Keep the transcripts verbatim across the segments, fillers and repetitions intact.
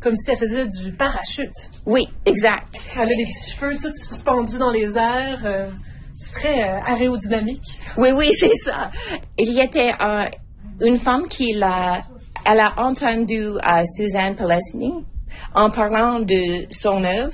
comme si elle faisait du parachute. Oui, exact. Elle a des petits cheveux tout suspendus dans les airs. Euh, c'est très euh, aérodynamique. Oui, oui, c'est ça. Il y était euh, une femme qui l'a, elle a entendu euh, Suzanne Pellegrini en parlant de son œuvre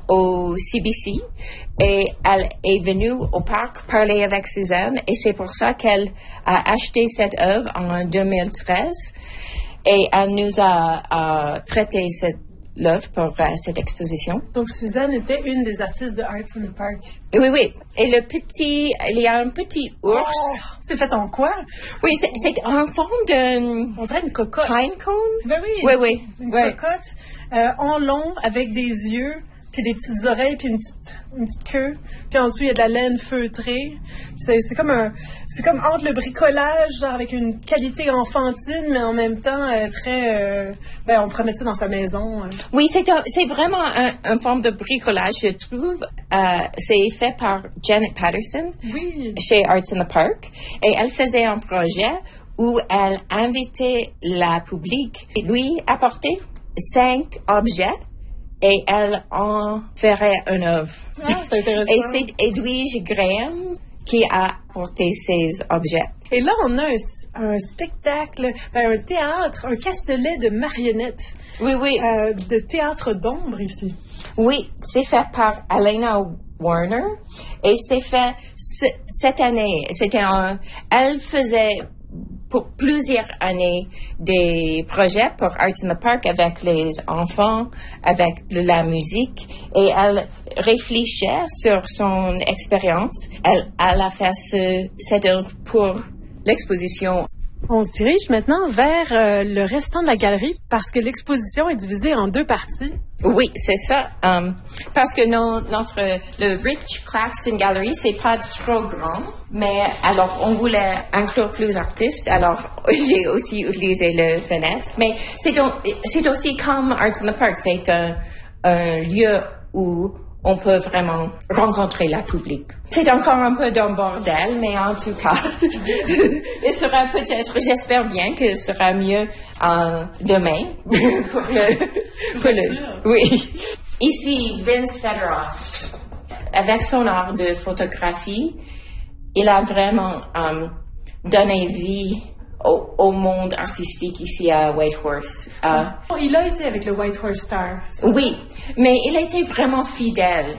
au C B C et elle est venue au parc parler avec Suzanne et c'est pour ça qu'elle a acheté cette œuvre en deux mille treize et elle nous a, a prêté cette l'œuvre pour euh, cette exposition. Donc Suzanne était une des artistes de Arts in the Park. Oui, oui. Et le petit, il y a un petit ours. Oh, c'est fait en quoi? Oui, c'est, c'est en forme de... On dirait une cocotte. Pine cone? Ben oui. Oui, oui. Une oui. cocotte euh, en long avec des yeux, puis des petites oreilles, puis une petite, une petite queue. Puis ensuite, il y a de la laine feutrée. C'est, c'est comme un, c'est comme entre le bricolage, genre avec une qualité enfantine, mais en même temps euh, très, euh, ben on pourrait mettre ça dans sa maison. Euh. Oui, c'est un, c'est vraiment un, un forme de bricolage, je trouve. Euh, c'est fait par Janet Patterson. Oui. Chez Arts in the Park. Et elle faisait un projet où elle invitait la public et lui apporter cinq objets. Et elle en ferait une œuvre. Ah, c'est intéressant. Et c'est Edwige Graham qui a porté ces objets. Et là, on a un, un spectacle, ben, un théâtre, un castelet de marionnettes. Oui, oui. Euh, de théâtre d'ombre ici. Oui, c'est fait par Elena Warner. Et c'est fait ce, cette année. C'était un... Elle faisait... pour plusieurs années des projets pour Arts in the Park avec les enfants, avec de la musique, et elle réfléchissait sur son expérience. Elle, elle a fait ce, cette œuvre pour l'exposition. On se dirige maintenant vers euh, le restant de la galerie parce que l'exposition est divisée en deux parties. Oui, c'est ça. Um, parce que nos, notre le Rich Claxton Gallery, c'est pas trop grand, mais alors on voulait inclure plus d'artistes. Alors j'ai aussi utilisé le fenêtre. Mais c'est donc, c'est aussi comme Arts in the Park, c'est un, un lieu où on peut vraiment rencontrer la public. C'est encore un peu d'un bordel, mais en tout cas, il sera peut-être, j'espère bien que ce sera mieux euh, demain pour le, pour le, oui. Ici, Vince Fedorov, avec son art de photographie, il a vraiment um, donné vie Au, au monde artistique ici à Whitehorse. Uh, il a été avec le Whitehorse Star. Oui, mais il a été vraiment fidèle.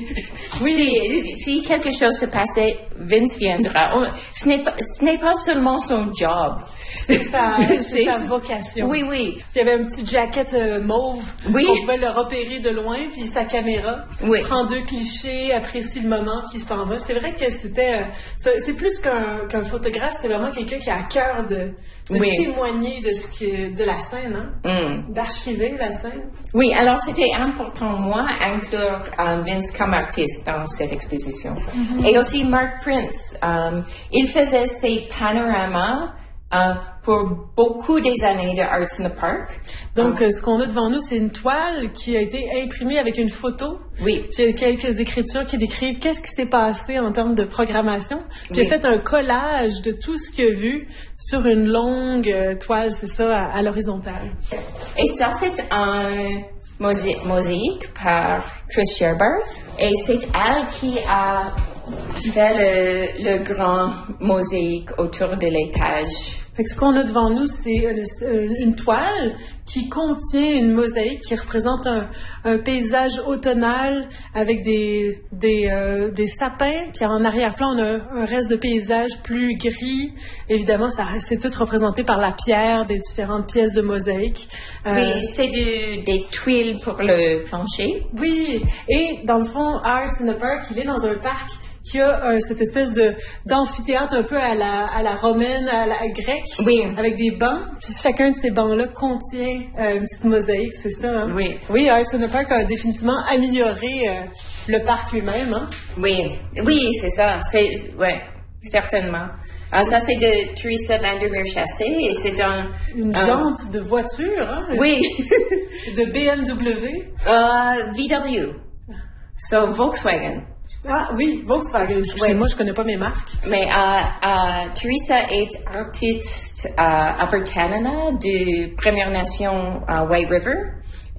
Oui. si, si quelque chose se passait, Vince viendra. On, ce, n'est pas, ce n'est pas seulement son job. C'est sa, c'est sa vocation. Oui, oui. Il y avait un petit jacket euh, mauve. Oui. On pouvait le repérer de loin, puis sa caméra oui. prend deux clichés, apprécie le moment, puis s'en va. C'est vrai que c'était... Euh, c'est, c'est plus qu'un, qu'un photographe, c'est vraiment quelqu'un qui a à cœur de, de oui. témoigner de, ce que, de la scène, hein? Mm. D'archiver la scène. Oui, alors c'était important, moi, inclure um, Vince comme artiste dans cette exposition. Mm-hmm. Et aussi Mark Prince. Um, il faisait ses panoramas Uh, pour beaucoup des années de Arts in the Park. Donc, um, ce qu'on a devant nous, c'est une toile qui a été imprimée avec une photo. Oui. Puis il y a quelques écritures qui décrivent qu'est-ce qui s'est passé en termes de programmation. Puis oui. il a fait un collage de tout ce qu'il a vu sur une longue euh, toile, c'est ça, à, à l'horizontale. Et ça, c'est un mosaïque, mosaïque par Chris Sherbarth. Et c'est elle qui a fait le, le grand mosaïque autour de l'étage. Fait que ce qu'on a devant nous, c'est une toile qui contient une mosaïque qui représente un, un paysage automnal avec des, des, euh, des sapins. Puis en arrière-plan, on a un reste de paysage plus gris. Évidemment, ça, c'est tout représenté par la pierre des différentes pièces de mosaïque. Euh, oui, c'est du, des tuiles pour le plancher. Oui, et dans le fond, Arts in the Park, il est dans un parc qui a euh, cette espèce de d'amphithéâtre un peu à la à la romaine, à la grecque, oui. avec des bancs. Puis chacun de ces bancs-là contient euh, une petite mosaïque, c'est ça. Hein? Oui. Oui, Arts in the Park a définitivement amélioré euh, le parc lui-même. Hein? Oui, oui, c'est ça. C'est ouais, certainement. Alors ça, c'est de Teresa Vandermeer-Chassé et c'est un... Une un, jante de voiture, hein? Oui. De B M W. Uh, V W. So, Volkswagen. Ah oui, Volkswagen. Excusez-moi, ouais. Je connais pas mes marques. Mais uh, uh, Teresa est artiste uh, Upper Canada de Première Nation uh, White River.